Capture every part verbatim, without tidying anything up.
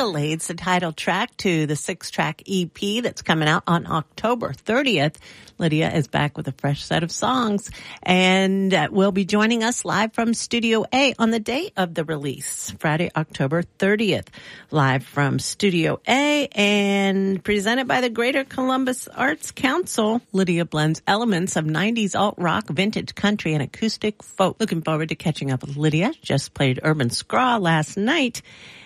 Accolades, the title track to the six-track E P that's coming out on October thirtieth. Lydia is back with a fresh set of songs and uh, will be joining us live from Studio A on the day of the release, Friday, October thirtieth. Live from Studio A and presented by the Greater Columbus Arts Council, Lydia blends elements of nineties alt-rock, vintage country, and acoustic folk. Looking forward to catching up with Lydia. Just played Urban Scraw last night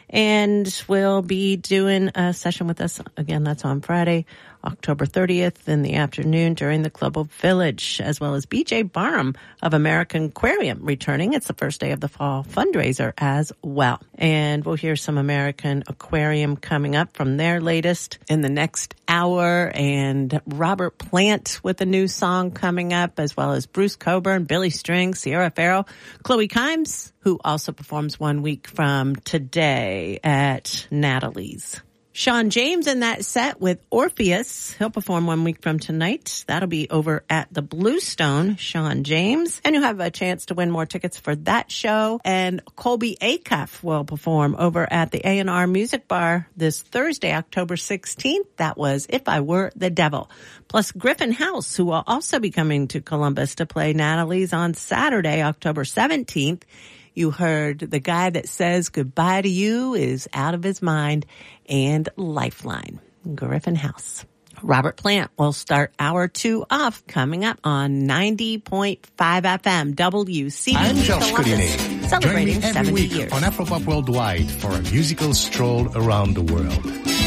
and will be doing a session with us. Again, that's on Friday, October thirtieth in the afternoon during the Global Village, as well as B J Barham of American Aquarium returning. It's the first day of the fall fundraiser as well. And we'll hear some American Aquarium coming up from their latest in the next hour, and Robert Plant with a new song coming up, as well as Bruce Coburn, Billy String, Sierra Farrell, Chloe Kimes, who also performs one week from today at Natalie's. Sean James in that set with Orpheus. He'll perform one week from tonight. That'll be over at the Bluestone, Sean James. And you'll have a chance to win more tickets for that show. And Colby Acuff will perform over at the A and R Music Bar this Thursday, October sixteenth. That was If I Were the Devil. Plus Griffin House, who will also be coming to Columbus to play Natalie's on Saturday, October seventeenth. You heard The Guy That Says Goodbye to You is Out of His Mind and Lifeline, Griffin House. Robert Plant will start hour two off coming up on ninety point five F M W C B I'm Josh Columbus, Cudine. celebrating Join me every seventy week years. on Afropop Worldwide for a musical stroll around the world.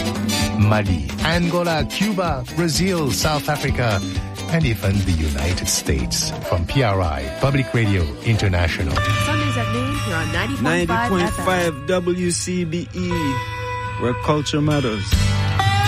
Mali, Angola, Cuba, Brazil, South Africa, and even the United States from P R I, Public Radio International. Sundays at noon here on ninety point five ninety point five W C B E, where culture matters.